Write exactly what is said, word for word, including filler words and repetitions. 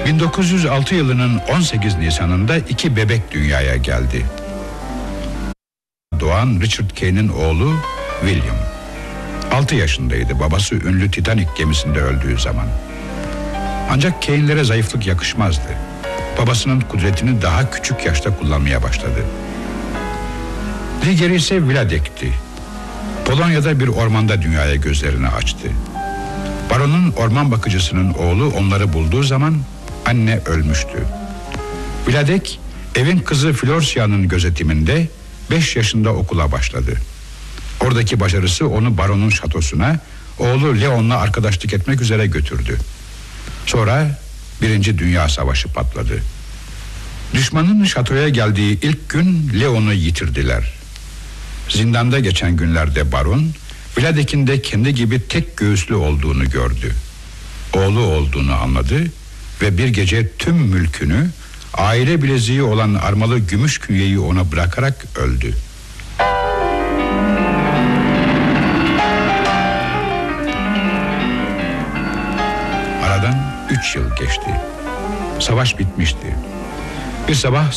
bin dokuz yüz altı yılının on sekiz Nisan'ında iki bebek dünyaya geldi. Doğan Richard Kane'in oğlu William. altı yaşındaydı babası ünlü Titanic gemisinde öldüğü zaman. Ancak Kane'lere zayıflık yakışmazdı. Babasının kudretini daha küçük yaşta kullanmaya başladı. Diğeri ise Vladek'ti. Polonya'da bir ormanda dünyaya gözlerini açtı. Baronun orman bakıcısının oğlu onları bulduğu zaman anne ölmüştü. Vladek evin kızı Florsia'nın gözetiminde beş yaşında okula başladı. Oradaki başarısı onu baronun şatosuna, oğlu Leon'la arkadaşlık etmek üzere götürdü. Sonra Birinci Dünya Savaşı patladı. Düşmanın şatoya geldiği ilk gün Leon'u yitirdiler. Zindanda geçen günlerde baron, Vladek'in de kendi gibi tek göğüslü olduğunu gördü. Oğlu olduğunu anladı ve bir gece tüm mülkünü, aile bileziği olan armalı gümüş künyeyi ona bırakarak öldü. Aradan üç yıl geçti. Savaş bitmişti. Bir sabah